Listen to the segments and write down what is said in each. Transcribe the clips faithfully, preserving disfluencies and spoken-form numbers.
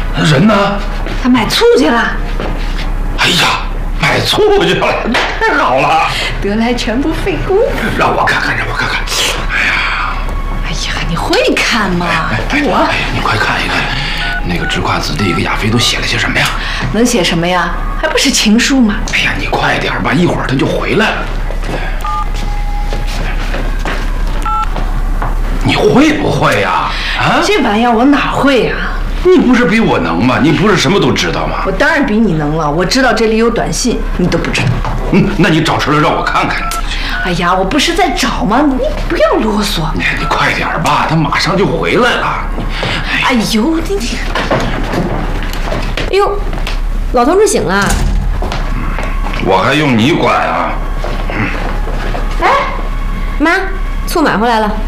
人呢？ 他买醋去了。 哎呀，买醋去了，太好了！ 得来全不费工夫。 让我看看，让我看看。哎呀， 哎呀，你会看吗？给我。 哎呀，你快看一看，那个直挂子弟给亚飞都写了些什么呀？ 能写什么呀？还不是情书吗？ 哎呀，你快点吧，一会儿他就回来了。你会不会呀？啊， 这玩意儿我哪会呀？ 你不是比我能吗？你不是什么都知道吗？ 我当然比你能了，我知道这里有短信，你都不知道。 嗯，那你找出来让我看看。 哎呀，我不是在找吗？你不要啰嗦。 你你快点吧，他马上就回来了。 哎呦，你你。 哎呦，老同志醒了。 我还用你管啊？ 嗯。哎，妈，醋买回来了。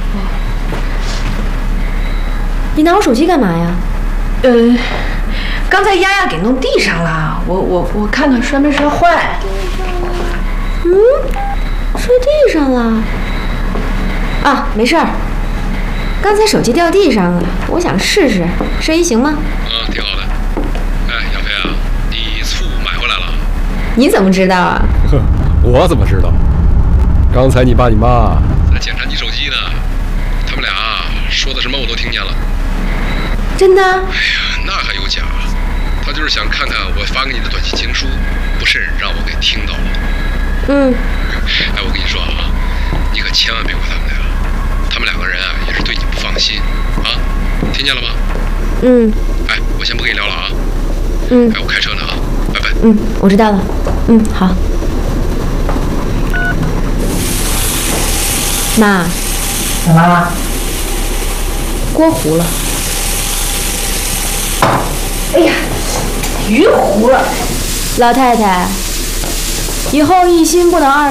你拿我手机干嘛呀？ 呃，刚才丫丫给弄地上了，我我我看看摔没摔坏。 嗯，摔地上了。啊，没事儿。刚才手机掉地上了，我想试试，试一行吗？ 啊，挺好的。哎，亚飞啊，你醋买回来了？ 你怎么知道啊？ 哼，我怎么知道？刚才你爸你妈在检查你手机呢，他们俩说的什么我都听见了。 真的？哎呀，那还有假？他就是想看看我发给你的短信情书，不慎让我给听到了。 嗯。 哎，我跟你说啊，你可千万别怪他们俩，他们两个人啊也是对你不放心啊，听见了吗？ 嗯。 哎，我先不跟你聊了啊。 嗯。 哎，我开车呢啊，拜拜。 嗯，我知道了。嗯，好。妈。 怎么了？ 锅糊了。 哎呀，鱼糊了。 老太太，以后一心不能二。